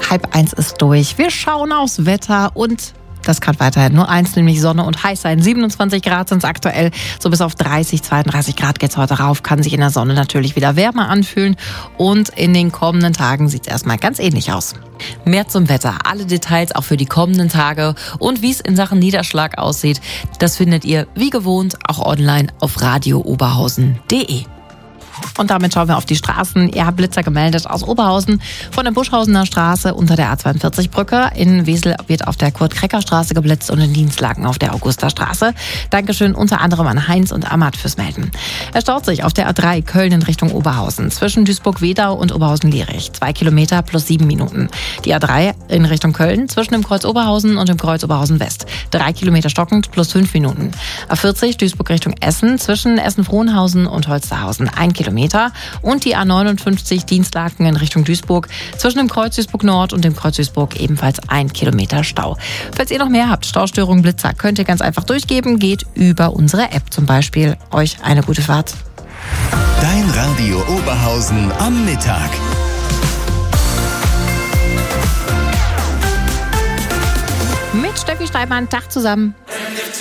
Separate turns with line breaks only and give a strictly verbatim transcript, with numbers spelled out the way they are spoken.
Halb eins ist durch. Wir schauen aufs Wetter und das kann weiterhin nur eins, nämlich Sonne und heiß sein. siebenundzwanzig Grad sind es aktuell, so bis auf dreißig, zweiunddreißig Grad geht's heute rauf. Kann sich in der Sonne natürlich wieder wärmer anfühlen und in den kommenden Tagen sieht's erstmal ganz ähnlich aus. Mehr zum Wetter, alle Details auch für die kommenden Tage und wie es in Sachen Niederschlag aussieht, das findet ihr wie gewohnt auch online auf radio oberhausen punkt de. Und damit schauen wir auf die Straßen. Ihr habt Blitzer gemeldet aus Oberhausen von der Buschhausener Straße unter der A zweiundvierzig Brücke. In Wesel wird auf der Kurt-Krecker-Straße geblitzt und in Dienstlaken auf der Augusta-Straße. Dankeschön unter anderem an Heinz und Amat fürs Melden. Er staut sich auf der A drei Köln in Richtung Oberhausen zwischen Duisburg-Wedau und Oberhausen-Lierich. Zwei Kilometer plus sieben Minuten. Die A drei in Richtung Köln zwischen dem Kreuz Oberhausen und dem Kreuz Oberhausen West. Drei Kilometer stockend plus fünf Minuten. A vierzig Duisburg Richtung Essen zwischen Essen-Frohnhausen und Holsterhausen. Ein Kilometer. Und die A neunundfünfzig Dienstlaken in Richtung Duisburg zwischen dem Kreuz Duisburg Nord und dem Kreuz Duisburg ebenfalls ein Kilometer Stau. Falls ihr noch mehr habt, Staustörungen, Blitzer, könnt ihr ganz einfach durchgeben. Geht über unsere App zum Beispiel. Euch eine gute Fahrt.
Dein Radio Oberhausen am Mittag.
Mit Steffi Steinmann, Tag zusammen.